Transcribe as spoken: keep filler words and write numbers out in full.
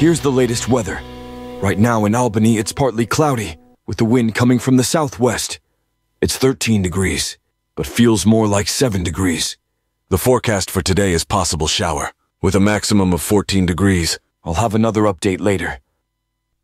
Here's the latest weather. Right now in Albany, it's partly cloudy, with the wind coming from the southwest. It's thirteen degrees, but feels more like seven degrees. The forecast for today is possible shower, with a maximum of fourteen degrees. I'll have another update later.